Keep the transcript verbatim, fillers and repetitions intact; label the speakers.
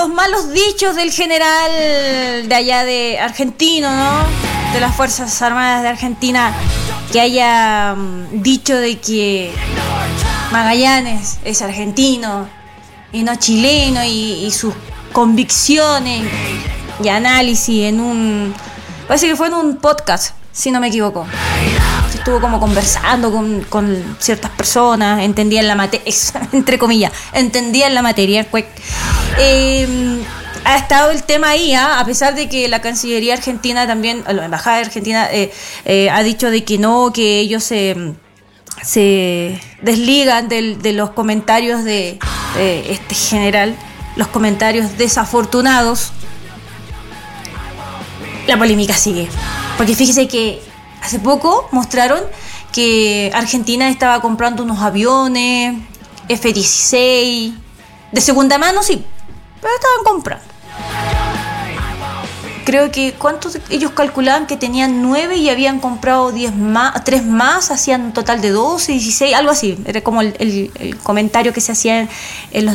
Speaker 1: los malos dichos del general de allá de argentino, ¿no? De las Fuerzas Armadas de Argentina, que haya um, dicho de que Magallanes es argentino y no chileno, y, y sus convicciones y análisis en un... Parece que fue en un podcast, si no me equivoco. Estuvo como conversando con, con ciertas personas, entendían la materia, entre comillas, entendían la materia. Eh, ha estado el tema ahí, ¿eh? A pesar de que la Cancillería Argentina también, la Embajada de Argentina eh, eh, ha dicho de que no, que ellos se, se desligan de, de los comentarios de, de este general, los comentarios desafortunados. La polémica sigue, porque fíjese que hace poco mostraron que Argentina estaba comprando unos aviones F dieciséis de segunda mano, sí, pero estaban comprando. Creo que cuántos ellos calculaban que tenían nueve y habían comprado diez más, tres más, hacían un total de doce, dieciséis, algo así. Era como el, el, el comentario que se hacía en, en los